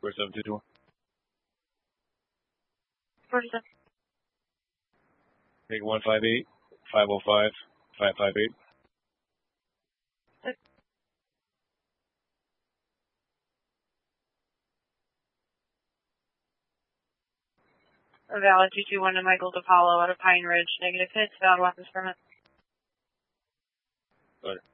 4721. 47. Make 158, 505, 558. Valid 221 to Michael DePaulo out of Pine Ridge. Negative hits. Valid weapons permit. Got it.